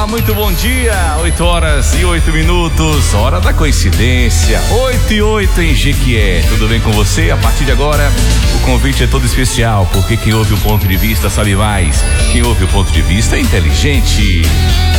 Olá, muito bom dia, 8h08, hora da coincidência, 8h08 em Jequié. Tudo bem com você? A partir de agora, o convite é todo especial, porque quem ouve o ponto de vista sabe mais. Quem ouve o ponto de vista é inteligente.